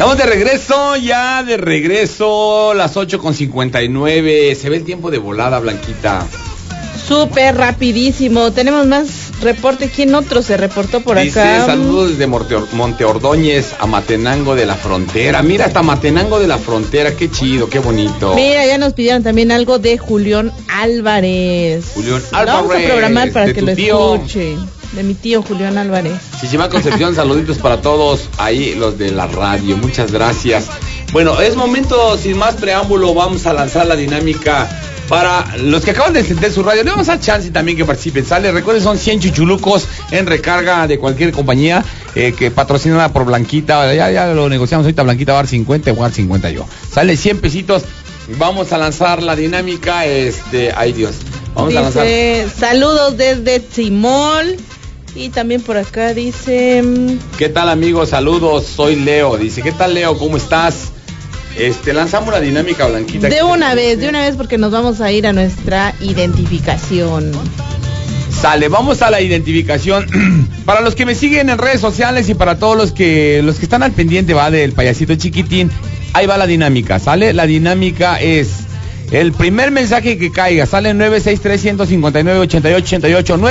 Estamos de regreso, las 8:59. Se ve el tiempo de volada, Blanquita. Súper rapidísimo. Tenemos más reporte. ¿Quién otro se reportó por acá? Saludos desde Monte Ordóñez a Matenango de la Frontera. Mira, hasta Matenango de la Frontera. Qué chido, qué bonito. Mira, ya nos pidieron también algo de Julián Álvarez. Lo vamos a programar para que lo escuche. De mi tío Julián Álvarez. Chichimá Concepción, saluditos para todos ahí, los de la radio. Muchas gracias. Bueno, es momento, sin más preámbulo, vamos a lanzar la dinámica para los que acaban de encender su radio. Le vamos a dar chance también que participen. Sale, recuerden, son 100 chuchulucos en recarga de cualquier compañía que patrocinada por Blanquita. Ya lo negociamos ahorita. Blanquita va a dar 50, voy a dar 50 yo. Sale 100 pesitos. Vamos a lanzar la dinámica. Ay Dios. Vamos a lanzar. Saludos desde Tzimol. Y también por acá dice... ¿Qué tal, amigos? Saludos, soy Leo. Dice, ¿qué tal, Leo? ¿Cómo estás? Lanzamos la dinámica, Blanquita. De una vez, porque nos vamos a ir a nuestra identificación. Sale, vamos a la identificación. Para los que me siguen en redes sociales y para todos los que están al pendiente, va, del payasito chiquitín, ahí va la dinámica, ¿sale? La dinámica es... El primer mensaje que caiga, sale 963-159-8888,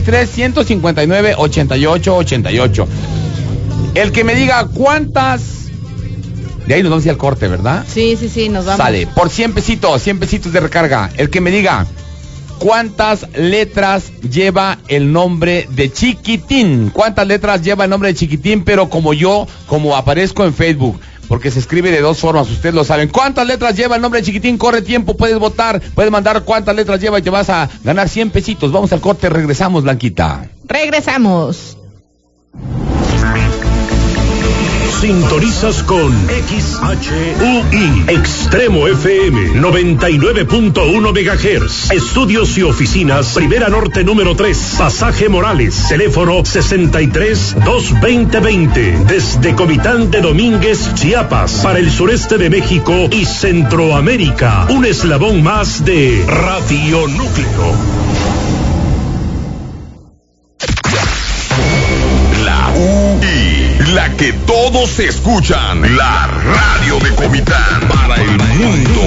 963-159-8888. El que me diga cuántas... De ahí nos vamos a ir al corte, ¿verdad? Sí, nos vamos. Sale, por 100 pesitos de recarga. El que me diga cuántas letras lleva el nombre de Chiquitín. ¿Cuántas letras lleva el nombre de Chiquitín? Pero como aparezco en Facebook. Porque se escribe de dos formas, ustedes lo saben. ¿Cuántas letras lleva el nombre de Chiquitín? Corre tiempo, puedes votar, puedes mandar cuántas letras lleva y te vas a ganar 100 pesitos. Vamos al corte, regresamos, Blanquita. Regresamos. Sintonizas con XHUI Extremo FM 99.1 MHz. Estudios y oficinas, Primera Norte número 3, Pasaje Morales, teléfono 63-220-20. Desde Comitán de Domínguez, Chiapas, para el sureste de México y Centroamérica. Un eslabón más de Radio Núcleo. La que todos escuchan, la radio de Comitán para el mundo.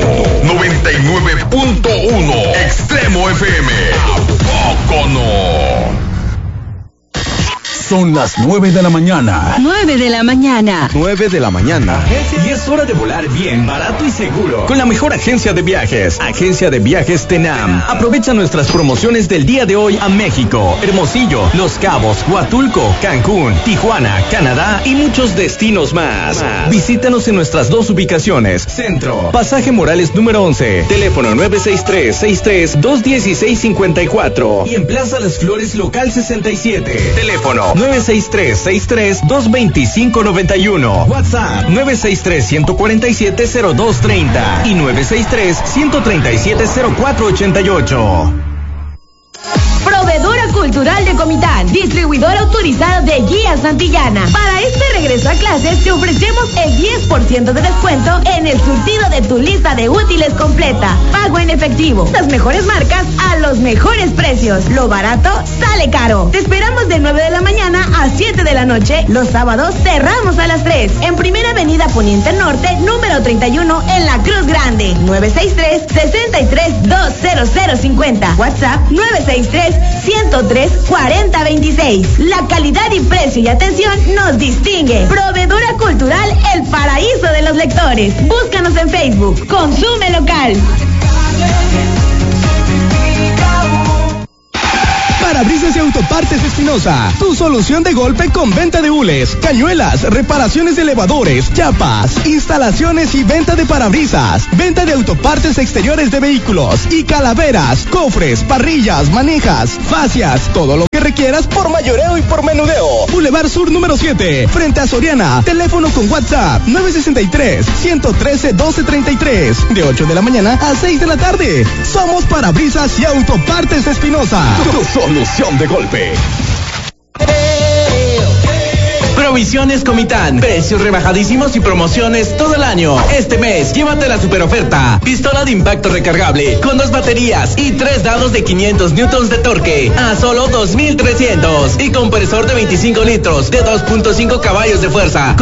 99.1 Extremo FM. ¿A poco no? Son las 9 de la mañana. 9 de la mañana. 9 de la mañana. Y es hora de volar bien, barato y seguro. Con la mejor agencia de viajes. Agencia de Viajes Tenam. Aprovecha nuestras promociones del día de hoy a México, Hermosillo, Los Cabos, Huatulco, Cancún, Tijuana, Canadá y muchos destinos más. Visítanos en nuestras dos ubicaciones. Centro, Pasaje Morales número 11. Teléfono 963-63-216-54. Y en Plaza Las Flores, local 67. Teléfono 963-225-91. WhatsApp 963-147-0230 y 963-137-0488. Proveedora Cultural de Comitán, distribuidora autorizada de Guía Santillana. Para este regreso a clases te ofrecemos el 10% de descuento en el surtido de tu lista de útiles completa. Pago en efectivo. Las mejores marcas a los mejores precios. Lo barato sale caro. Te esperamos de 9 de la mañana a 7 de la noche. Los sábados cerramos a las 3. En Primera Avenida Poniente Norte, número 31, en La Cruz Grande. 963-63-20050. WhatsApp 963-103-4026. La calidad y precio y atención nos distingue. Proveedora Cultural El Paraíso de los Lectores. Búscanos en Facebook. Consume local. Parabrisas y Autopartes Espinosa, tu solución de golpe con venta de hules, cañuelas, reparaciones de elevadores, chapas, instalaciones y venta de parabrisas, venta de autopartes exteriores de vehículos y calaveras, cofres, parrillas, manejas, fascias, todo lo que requieras por mayoreo y por menudeo. Boulevard Sur número 7, frente a Soriana. Teléfono con WhatsApp 963-113-1233, de 8 de la mañana a 6 de la tarde. Somos Parabrisas y Autopartes Espinosa. Solución de golpe. Provisiones Comitán. Precios rebajadísimos y promociones todo el año. Este mes, llévate la super oferta. Pistola de impacto recargable con 2 baterías y 3 dados de 500 newtons de torque a solo 2,300. Y compresor de 25 litros de 2.5 caballos de fuerza.